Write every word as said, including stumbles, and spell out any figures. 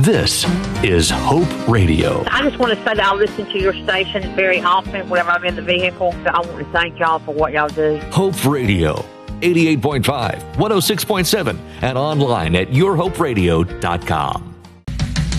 This is Hope Radio. I just want to say that I listen to your station very often whenever I'm in the vehicle. I want to thank y'all for what y'all do. Hope Radio, eighty-eight point five, one oh six point seven, and online at your hope radio dot com.